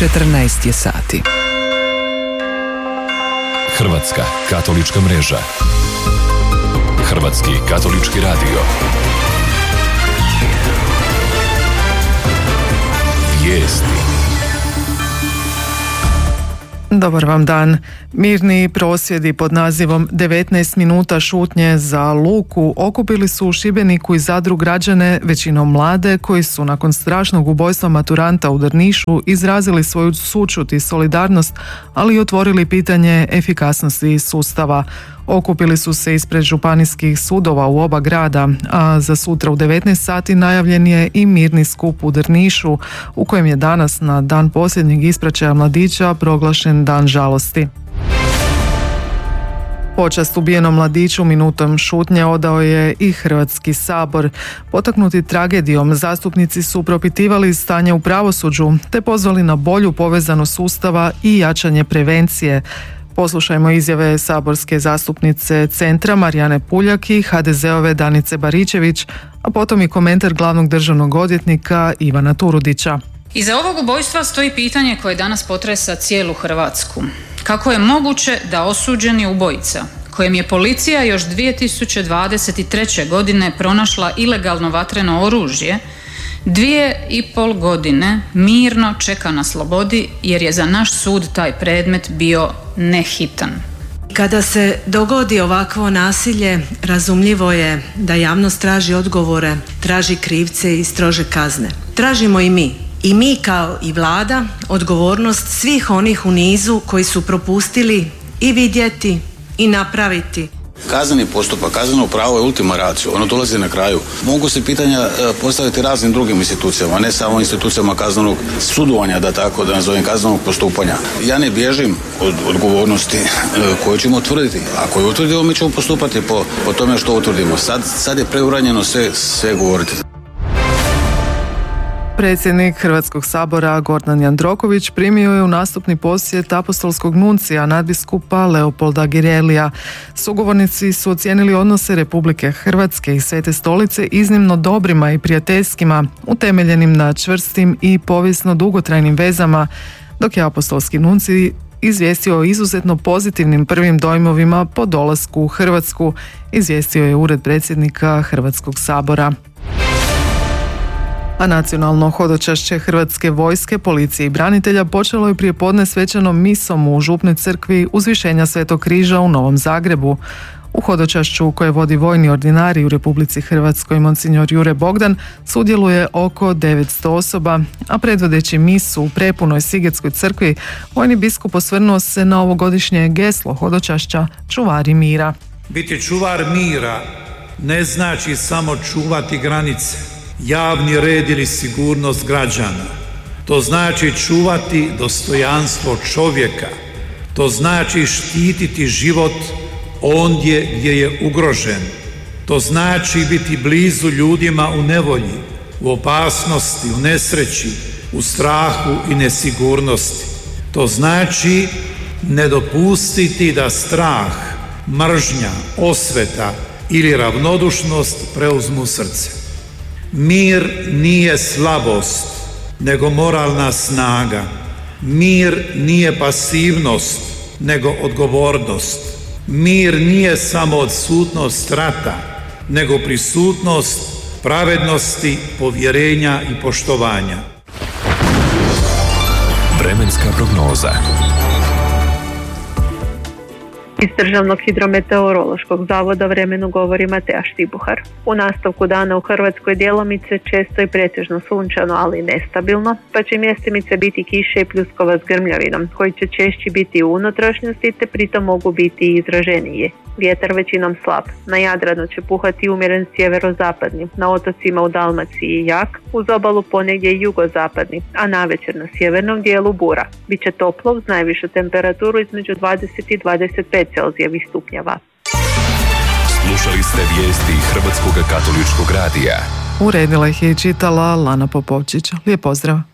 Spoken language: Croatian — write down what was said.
14 je sati. Hrvatska katolička mreža. Hrvatski katolički radio. Vijesti. Dobar vam dan. Mirni prosvjedi pod nazivom 19 minuta šutnje za Luku okupili su u Šibeniku i Zadru građane, većinom mlade, koji su nakon strašnog ubojstva maturanta u Drnišu izrazili svoju sućut i solidarnost, ali i otvorili pitanje efikasnosti sustava. Okupili su se ispred županijskih sudova u oba grada, a za sutra u 19 sati najavljen je i mirni skup u Drnišu, u kojem je danas, na dan posljednjeg ispraćaja mladića, proglašen dan žalosti. Počast ubijenom mladiću minutom šutnje odao je i Hrvatski sabor. Potaknuti tragedijom, zastupnici su propitivali stanje u pravosuđu te pozvali na bolju povezanost sustava i jačanje prevencije. Poslušajmo izjave saborske zastupnice Centra Marijane Puljak i HDZ-ove Danice Baričević, a potom i komentar glavnog državnog odvjetnika Ivana Turudića. Iza ovog ubojstva stoji pitanje koje danas potresa cijelu Hrvatsku. Kako je moguće da osuđeni ubojica, kojem je policija još 2023. godine pronašla ilegalno vatreno oružje, 2,5 godine mirno čeka na slobodi jer je za naš sud taj predmet bio nehitan. Kada se dogodi ovakvo nasilje, razumljivo je da javnost traži odgovore, traži krivce i strože kazne. Tražimo i mi. I mi kao i Vlada odgovornost svih onih u nizu koji su propustili i vidjeti i napraviti. Kazneni postupak, kazneno pravo je ultima ratio, ono dolazi na kraju. Mogu se pitanja postaviti raznim drugim institucijama, ne samo institucijama kaznenog sudovanja, da tako da nazovem, kaznenog postupanja. Ja ne bježim od odgovornosti koju ćemo utvrditi. Ako je utvrdimo, mi ćemo postupati po tome što utvrdimo. Sad je preuranjeno sve govoriti. Predsjednik Hrvatskog sabora Gordan Jandroković primio je u nastupni posjet apostolskog nuncija nadbiskupa Leopolda Girelija. Sugovornici su ocijenili odnose Republike Hrvatske i Svete Stolice iznimno dobrima i prijateljskima, utemeljenim na čvrstim i povijesno dugotrajnim vezama, dok je apostolski nuncij izvijestio o izuzetno pozitivnim prvim dojmovima po dolasku u Hrvatsku, izvijestio je Ured predsjednika Hrvatskog sabora. A nacionalno hodočašće Hrvatske vojske, policije i branitelja počelo je prije podne svečanom misom u Župnoj crkvi Uzvišenja Svetog križa u Novom Zagrebu. U hodočašću koje vodi vojni ordinarij u Republici Hrvatskoj Monsignor Jure Bogdan sudjeluje oko 900 osoba, a predvodeći misu u prepunoj Sigetskoj crkvi, vojni biskup osvrnuo se na ovogodišnje geslo hodočašća Čuvari mira. Biti čuvar mira ne znači samo čuvati granice, javni red ili sigurnost građana. To znači čuvati dostojanstvo čovjeka. To znači štititi život ondje gdje je ugrožen. To znači biti blizu ljudima u nevolji, u opasnosti, u nesreći, u strahu i nesigurnosti. To znači ne dopustiti da strah, mržnja, osveta ili ravnodušnost preuzmu srce. Mir nije slabost, nego moralna snaga. Mir nije pasivnost, nego odgovornost. Mir nije samo odsutnost rata, nego prisutnost pravednosti, povjerenja i poštovanja. Vremenska prognoza. Iz Državnog hidrometeorološkog zavoda vremenu govori Mateja Štibuhar. U nastavku dana u Hrvatskoj djelomice često i pretežno sunčano, ali nestabilno, pa će mjestimice biti kiše i pljuskova s grmljavinom, koji će češći biti u unutrašnjosti te pritom mogu biti i izraženiji. Vjetar većinom slab. Na Jadranu će puhati umjeren sjeverozapadni, na otocima u Dalmaciji jak, uz obalu ponegdje jugozapadni, a navečer na sjevernom dijelu bura. Biće toplo uz najvišu temperaturu između 20 i 25 Celzijevih stupnjeva. Slušali ste vijesti Hrvatskog katoličkog radija. Uredila ih je i čitala Lana Popovčić. Lijep pozdrav.